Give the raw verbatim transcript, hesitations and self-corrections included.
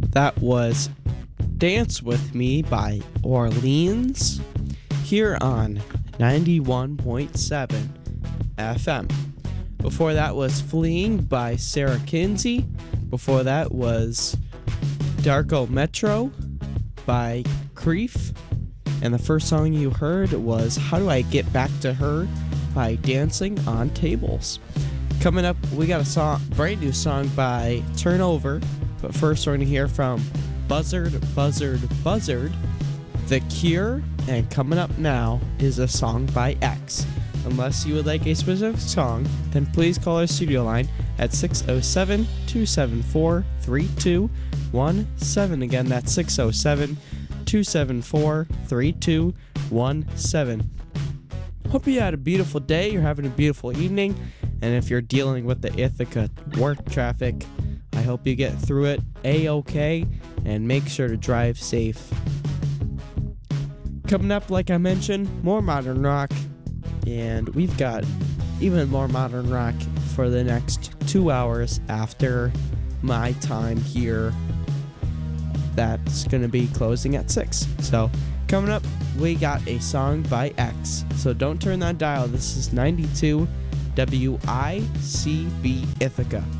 That was Dance With Me by Orleans here on ninety-one point seven F M. Before that was Fleeing by Sarah Kinsey. Before that was Darko Metro by Creef. And the first song you heard was How Do I Get Back to Her by Dancing on Tables. Coming up, we got a song, brand new song by Turnover. But first, we're going to hear from Buzzard, Buzzard, Buzzard, The Cure. And coming up now is a song by X. Unless you would like a specific song, then please call our studio line at six oh seven, two seven four, three two one seven. Again, that's six oh seven, two seven four, three two one seven. Hope you had a beautiful day, you're having a beautiful evening, and if you're dealing with the Ithaca work traffic, I hope you get through it A-okay, and make sure to drive safe. Coming up, like I mentioned, more modern rock, and we've got even more modern rock for the next two hours after my time here. That's going to be closing at six. So, coming up, we got a song by X. So don't turn that dial. This is ninety-two W I C B Ithaca.